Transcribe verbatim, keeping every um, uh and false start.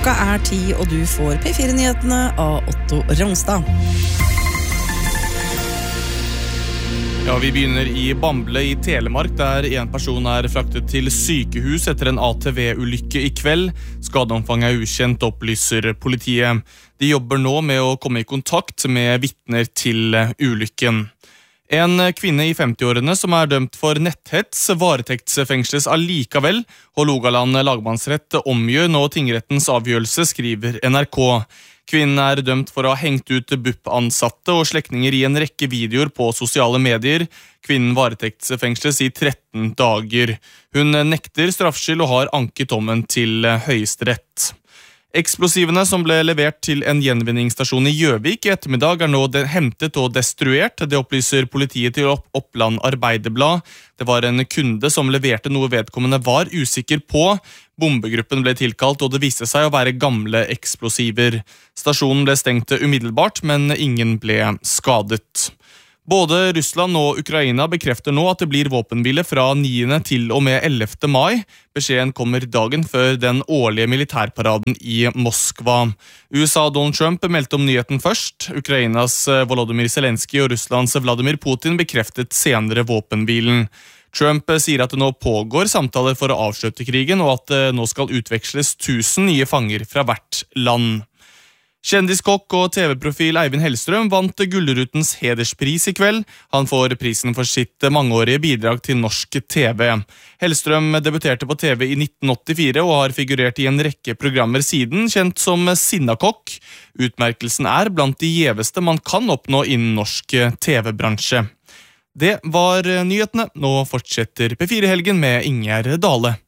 Klokka er ti, og du får P fire-nyhetene av Otto Rongstad. Ja, vi begynner i Bamble i Telemark, der en person er fraktet til sykehus etter en A T V-ulykke i kveld. Skadeomfanget er ukjent, opplyser politiet. De jobber nå med å komme i kontakt med vitner til ulykken. En kvinne i femti-årene som er dømt for netthets varetektsfengsles allikevel, og Hålogaland lagmannsrett omgjør nå tingrettens avgjørelse, skriver N R K. Kvinnen er dømt for å ha hengt ut B U P-ansatte og slektninger i en rekke videoer på sosiale medier. Kvinnen varetektsfengsles i tretten dager. Hun nekter straffskyld og har anket dommen til Høyesterett. Eksplosivene som ble levert til en gjenvinningsstasjon i Gjøvik i ettermiddag er nå hentet og destruert. Det opplyser politiet til Oppland Arbeiderblad. Det var en kunde som leverte noe vedkommende var usikker på. Bombegruppen ble tilkalt, og det viste seg å være gamle eksplosiver. Stasjonen ble stengt umiddelbart, men ingen ble skadet. Både Russland og Ukraina bekrefter nå at det blir våpenhvile fra niende til og med ellevte mai. Beskjeden kommer dagen før den årlige militærparaden i Moskva. U S A Donald Trump meldte om nyheten først. Ukrainas Volodymyr Zelensky og Russlands Vladimir Putin bekreftet senere våpenhvilen. Trump sier at det nå pågår samtaler for å avslutte krigen, og at det nå skal utveksles tusen nye fanger fra hvert land. Kjendiskokk og T V-profil Eivind Hellstrøm vant Gullrutens hederspris i kveld. Han får prisen for sitt mangeårige bidrag til norsk T V. Hellstrøm debuterte på T V i nitten åttifire og har figurert i en rekke programmer siden, kjent som Sinnakokk. Utmerkelsen er blant de gjeveste man kan oppnå innen norsk T V-bransje. Det var nyhetene. Nå fortsetter P fire-helgen med Ingjerd Dale.